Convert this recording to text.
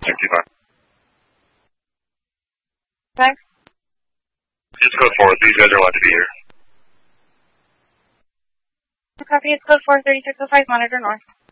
65. Okay. It's code 4. These guys are allowed to be here. Copy. It's code 43605. Monitor north.